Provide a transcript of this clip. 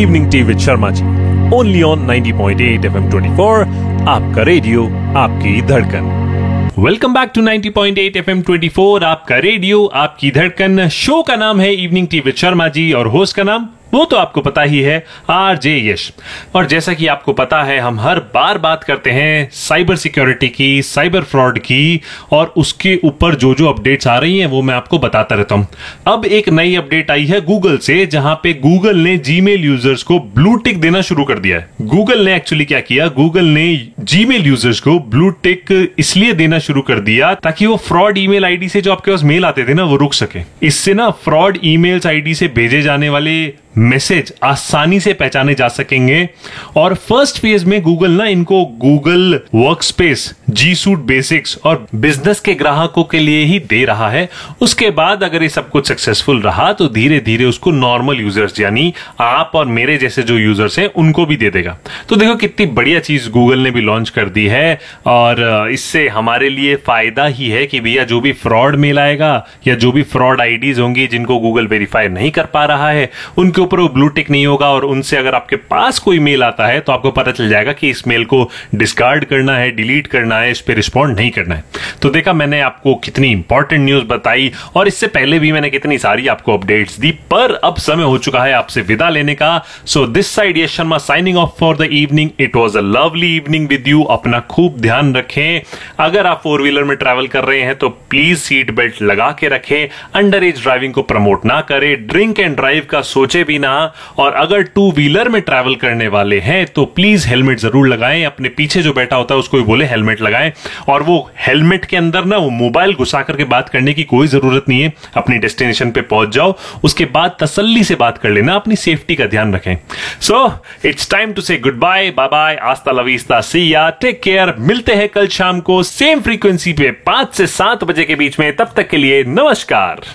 Evening tea with Sharma ji, only on 90.8 FM 24, आपका radio आपकी धड़कन। वेलकम बैक टू 90.8 FM 24, आपका रेडियो आपकी धड़कन। शो का नाम है evening tea with Sharma ji और होस्ट का नाम वो तो आपको पता ही है, आरजे यश। और जैसा कि आपको पता है, हम हर बार बात करते हैं साइबर सिक्योरिटी की, साइबर फ्रॉड की, और उसके ऊपर जो जो अपडेट्स आ रही हैं वो मैं आपको बताता रहता हूं। अब एक नई अपडेट आई है गूगल से, जहां पे गूगल ने जीमेल यूजर्स को ब्लू टिक देना शुरू कर दिया है। गूगल ने एक्चुअली क्या किया, गूगल ने जीमेल यूजर्स को ब्लू टिक इसलिए देना शुरू कर दिया ताकि वो फ्रॉड ईमेल आईडी से जो आपके पास मेल आते थे ना, वो रुक सके। इससे ना फ्रॉड ईमेल्स आईडी से भेजे जाने वाले मैसेज आसानी से पहचाने जा सकेंगे। और फर्स्ट फेज में गूगल ना इनको गूगल वर्कस्पेस, जी सूट बेसिक्स और बिजनेस के ग्राहकों के लिए ही दे रहा है। उसके बाद अगर ये सब कुछ सक्सेसफुल रहा तो धीरे धीरे उसको नॉर्मल यूजर्स यानी आप और मेरे जैसे जो यूजर्स हैं उनको भी दे देगा। तो देखो कितनी बढ़िया चीज गूगल ने भी लॉन्च कर दी है, और इससे हमारे लिए फायदा ही है कि भैया जो भी फ्रॉड मेल आएगा या जो भी फ्रॉड आईडीज होंगी जिनको गूगल वेरीफाई नहीं कर पा रहा है, उनके ऊपर वो ब्लू टिक नहीं होगा। और उनसे अगर आपके पास कोई मेल आता है तो आपको पता चल जाएगा कि इस मेल को डिस्कार्ड करना है, डिलीट करना है, इस पे रिस्पॉन्ड नहीं करना है। तो देखा मैंने आपको कितनी इंपॉर्टेंट न्यूज बताई, और इससे पहले भी मैंने कितनी सारी आपको अपडेट्स दी, पर अब समय हो चुका है आपसे विदा लेने का। So this side Yash Sharma signing off for the evening. It was a lovely evening with you. अपना खूब ध्यान रखें। अगर आप 4 व्हीलर में ट्रैवल कर रहे हैं तो प्लीज सीट बेल्ट लगा के रखें। अंडर एज ड्राइविंग को प्रमोट ना करें। ड्रिंक एंड ड्राइव का सोचे भी ना। और अगर 2 व्हीलर में ट्रैवल करने वाले हैं तो प्लीज हेलमेट जरूर लगाएं। अपने पीछे जो बैठा होता है उसको भी बोले हेलमेट लगाएं। और वो हेलमेट के अंदर ना वो मोबाइल घुसा करके बात करने की कोई जरूरत नहीं है। अपनी डेस्टिनेशन पे पहुंच जाओ, उसके बाद तसल्ली से बात कर लेना। अपनी सेफ्टी का ध्यान रखें। सो इट्स टाइम टू से गुड बाय, बाय बाय, आस्ता ला विस्ता, सी या, टेक केयर। मिलते हैं कल शाम को सेम फ्रीक्वेंसी पे 5 से 7 बजे के बीच में। तब तक के लिए नमस्कार।